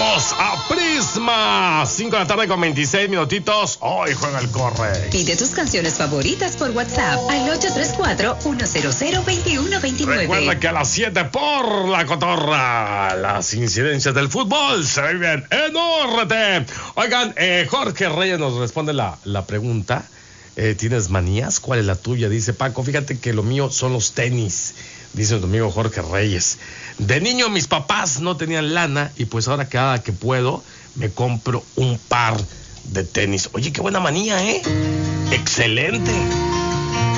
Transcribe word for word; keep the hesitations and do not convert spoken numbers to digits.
Regresamos a Prisma. cinco de la tarde con veintiséis minutitos. Hoy juega el Corre. Pide tus canciones favoritas por WhatsApp al ocho tres cuatro, uno cero cero, dos uno dos nueve. Recuerda que a las siete por La Cotorra, las incidencias del fútbol se viven en O R T. Oigan, eh, Jorge Reyes nos responde la, la pregunta. Eh, ¿Tienes manías? ¿Cuál es la tuya? Dice Paco, fíjate que lo mío son los tenis. Dice nuestro amigo Jorge Reyes. De niño mis papás no tenían lana y pues ahora cada que puedo me compro un par de tenis. Oye, qué buena manía, ¿eh? Excelente.